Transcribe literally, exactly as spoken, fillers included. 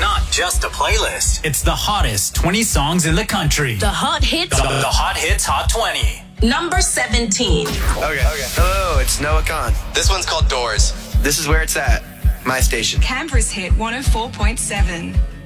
not just a playlist. It's the hottest twenty songs in the country. The Hot Hits. The, the Hot Hits Hot twenty. Number seventeen. Okay. okay. Hello, it's Noah Khan. This one's called Doors. This is where it's at. My station. Canberra's hit one oh four point seven.